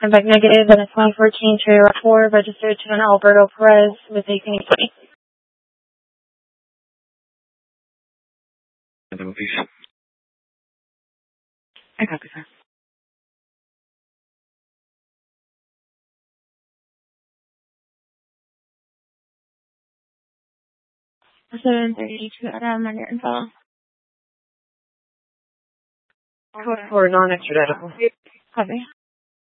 I'm back negative and a 2014 Toyota RAV4 registered to an Alberto Perez with a Phoenix. I copy, sir. 732 out of my info. Code for non-extraditable. Copy.